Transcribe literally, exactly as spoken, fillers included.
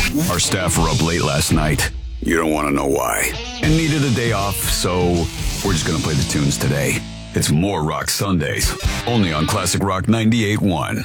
Our staff were up late last night. You don't want to know why. And needed a day off, so we're just going to play the tunes today. It's more Rock Sundays, only on Classic Rock ninety-eight point one.